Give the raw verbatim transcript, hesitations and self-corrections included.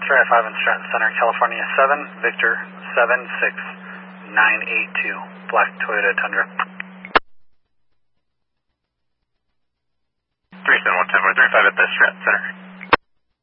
Stripe five in Stratton Center, California seven, Victor seven six nine eight two, black Toyota Tundra. three seven one ten, three five at the Stratton Center.